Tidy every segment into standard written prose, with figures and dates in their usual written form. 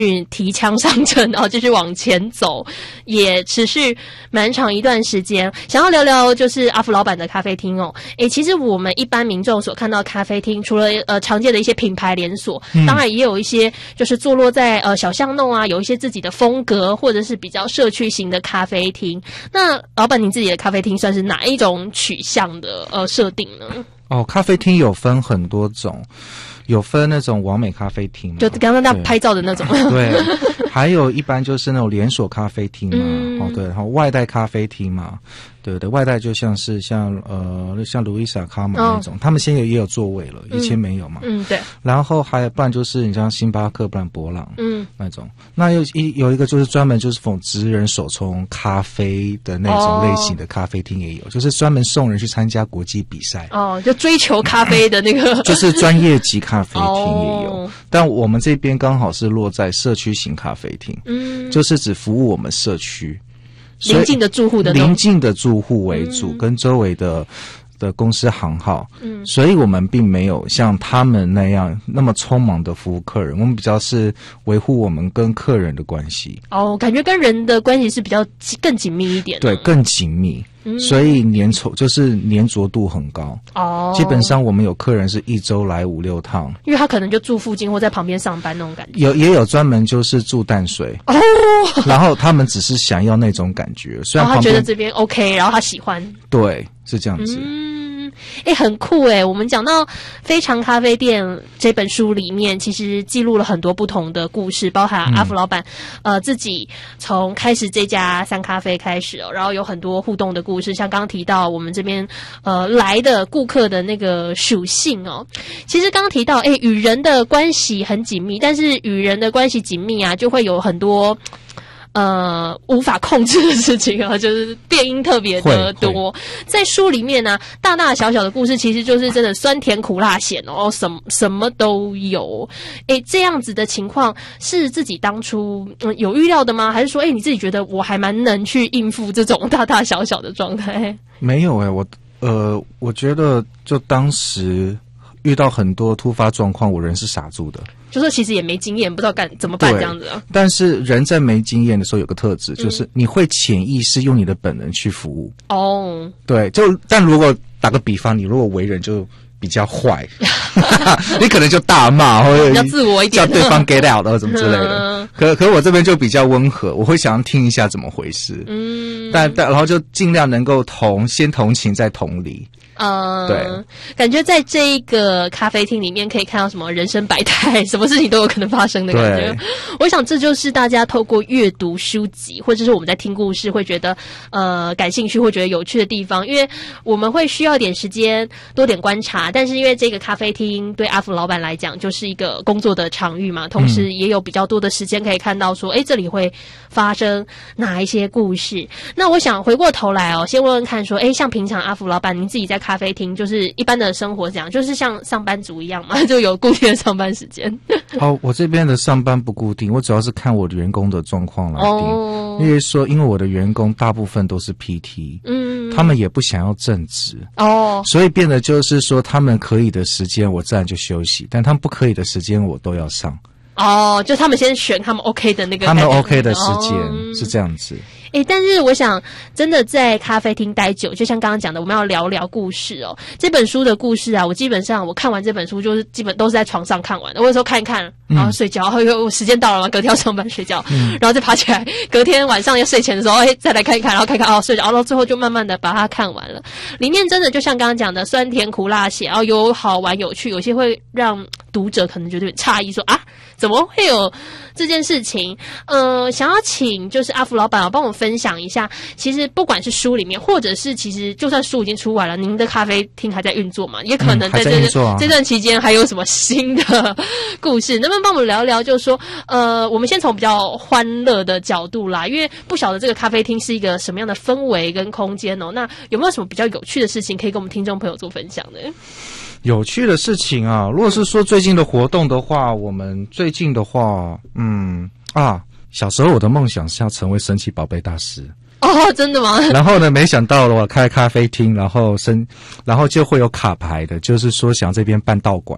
提枪上阵，然后继续往前走，也持续蛮长一段时间。想要聊聊就是阿福老板的咖啡厅哦。其实我们一般民众所看到的咖啡厅，除了常见的一些品牌连锁，当然也有一些就是坐落在小巷弄啊，有一些自己的风格，或者是比较社区型的咖啡厅。那老板，您自己的咖啡厅算是哪一种取向的设定呢？ 咖啡厅有分很多种，有分那种完美咖啡厅嘛， 就刚刚那拍照的那种， 对，还有一般就是那种连锁咖啡厅嘛，对，然后外带咖啡厅嘛，对对，外带就像路易莎卡玛那种，他们现在也有座位了，以前没有嘛，对。然后还有不然就是你像星巴克，不然伯朗，那种。那有一个就是专门就是奉职人手冲咖啡的那种类型的咖啡厅也有，就是专门送人去参加国际比赛， 就追求咖啡的那个， 就是专业级咖啡厅也有。但我们这边刚好是落在社区型咖啡厅，就是只服务我们社区。 邻近的住户的邻近的住户为主，跟周围的公司行号，所以我们并没有像他们那样那么匆忙的服务客人，我们比较是维护我们跟客人的关系。 感觉跟人的关系是比较更紧密一点的， 对，更紧密。所以就是粘着度很高基本上我们有客人是一周来5-6趟， 因为他可能就住附近或在旁边上班那种感觉。 也有专门就是住淡水然后他们只是想要那种感觉，虽然他觉得这边 OK， 然后他喜欢， 对，是这样子。 很酷我们讲到《非常咖啡店》这本书里面，其实记录了很多不同的故事，包含阿福老板自己从开始这家三咖啡开始然后有很多互动的故事，像刚刚提到我们这边来的顾客的那个属性其实刚刚提到与人的关系很紧密，但是与人的关系紧密就会有很多无法控制的事情就是变音特别的多。在书里面呢，大大小小的故事其实就是真的酸甜苦辣咸什么都有。这样子的情况是自己当初有预料的吗？还是说你自己觉得我还蛮能去应付这种大大小小的状态？ 没有我觉得就当时遇到很多突发状况，我人是傻住的。 就是其实也没经验，不知道怎么办这样子但是人在没经验的时候有个特质，就是你会潜意识用你的本能去服务。对，但如果打个比方，你如果为人就比较坏你可能就大骂或者比较自我一点， 叫对方 get out 或什么之类的可我这边就比较温和，我会想要听一下怎么回事但然后就尽量能够先同情再同理。对， 感觉在这一个咖啡厅里面可以看到什么人生百态，什么事情都有可能发生的感觉。我想这就是大家透过阅读书籍或者是我们在听故事会觉得感兴趣或觉得有趣的地方，因为我们会需要点时间多点观察，但是因为这个咖啡厅对阿福老板来讲就是一个工作的场域嘛，同时也有比较多的时间可以看到说这里会发生哪一些故事。那我想回过头来先问问看说像平常阿福老板您自己在咖啡厅就是一般的生活这样，就是像上班族一样嘛，就有固定的上班时间我这边的上班不固定，我主要是看我的员工的状况来定因为我的员工大部分都是 PT 他们也不想要正职所以变得就是说他们可以的时间我自然就休息，但他们不可以的时间我都要上就他们先选他们 OK 的那个， 他们 OK 的时间是这样子但是我想真的在咖啡厅待久，就像刚刚讲的我们要聊聊故事这本书的故事我基本上我看完这本书就是基本都是在床上看完的，我有时候看一看然后睡觉，然后时间到了嘛，隔天要上班睡觉然后再爬起来，隔天晚上要睡前的时候再来看一看，然后看看睡觉，然后最后就慢慢的把它看完了。里面真的就像刚刚讲的酸甜苦辣咸有好玩有趣，有些会让读者可能觉得有点诧异说怎么会有这件事情想要请就是阿福老板帮我分享一下，其实不管是书里面或者是其实就算书已经出完了，您的咖啡厅还在运作嘛，也可能在这段期间还有什么新的故事，能不能帮我们聊聊，就是说我们先从比较欢乐的角度啦，因为不晓得这个咖啡厅是一个什么样的氛围跟空间那有没有什么比较有趣的事情可以跟我们听众朋友做分享呢？ 有趣的事情如果是说最近的活动的话，我们最近的话小时候我的梦想是要成为神奇宝贝大师真的吗？ 然后呢没想到我开咖啡厅，然后就会有卡牌的，就是说想这边办道馆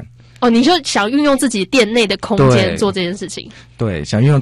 哦，你就想运用自己店内的空间做这件事情。 对，想运用